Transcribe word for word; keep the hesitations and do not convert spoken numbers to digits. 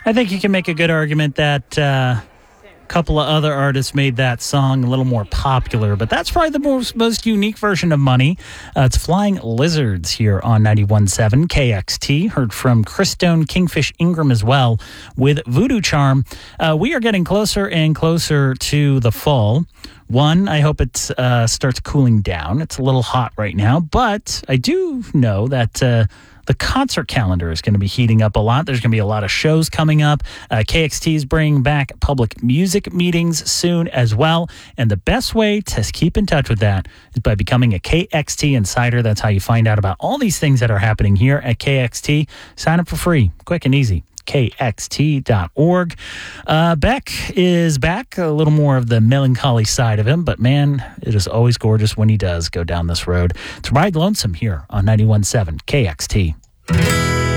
I think you can make a good argument that uh, a couple of other artists made that song a little more popular, but that's probably the most, most unique version of Money. Uh, it's Flying Lizards here on ninety-one point seven K X T. Heard from Chris Stone, Kingfish Ingram as well with Voodoo Charm. Uh, we are getting closer and closer to the fall. One, I hope it uh, starts cooling down. It's a little hot right now, but I do know that uh, the concert calendar is going to be heating up a lot. There's going to be a lot of shows coming up. Uh, K X T is bringing back public music meetings soon as well. And the best way to keep in touch with that is by becoming a K X T Insider. That's how you find out about all these things that are happening here at K X T. Sign up for free, quick and easy. K X T dot org. Uh, Beck is back, a little more of the melancholy side of him, but man, it is always gorgeous when he does go down this road. It's Ride Lonesome here on ninety-one point seven K X T.